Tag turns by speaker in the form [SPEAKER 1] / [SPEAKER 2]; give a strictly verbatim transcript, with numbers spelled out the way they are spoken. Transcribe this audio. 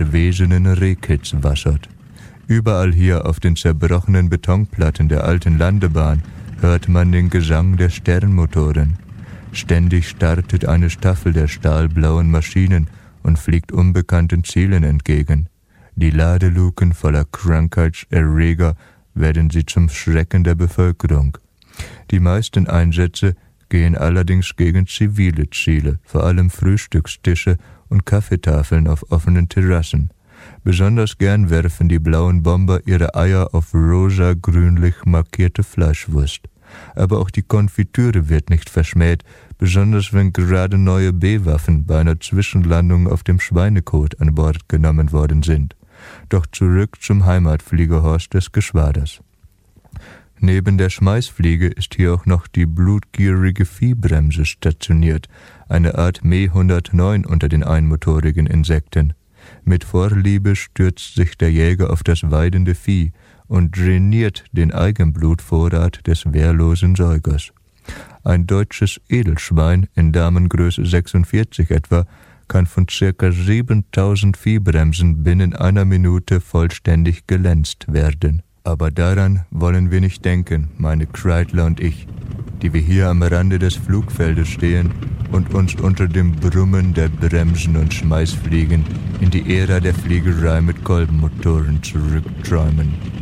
[SPEAKER 1] gewesenen Rehkitz wassert. Überall hier auf den zerbrochenen Betonplatten der alten Landebahn hört man den Gesang der Sternmotoren. Ständig startet eine Staffel der stahlblauen Maschinen und fliegt unbekannten Zielen entgegen. Die Ladeluken voller Krankheitserreger werden sie zum Schrecken der Bevölkerung. Die meisten Einsätze gehen allerdings gegen zivile Ziele, vor allem Frühstückstische und Kaffeetafeln auf offenen Terrassen. Besonders gern werfen die blauen Bomber ihre Eier auf rosa-grünlich markierte Fleischwurst. Aber auch die Konfitüre wird nicht verschmäht, besonders wenn gerade neue B-Waffen bei einer Zwischenlandung auf dem Schweinekot an Bord genommen worden sind. Doch zurück zum Heimatfliegerhorst des Geschwaders. Neben der Schmeißfliege ist hier auch noch die blutgierige Viehbremse stationiert, eine Art Me hundertneun unter den einmotorigen Insekten. Mit Vorliebe stürzt sich der Jäger auf das weidende Vieh und drainiert den Eigenblutvorrat des wehrlosen Säugers. Ein deutsches Edelschwein in Damengröße sechsundvierzig etwa kann von ca. siebentausend Viehbremsen binnen einer Minute vollständig gelänzt werden. Aber daran wollen wir nicht denken, meine Kreidler und ich, die wir hier am Rande des Flugfeldes stehen und uns unter dem Brummen der Bremsen und Schmeißfliegen in die Ära der Fliegerei mit Kolbenmotoren zurückträumen.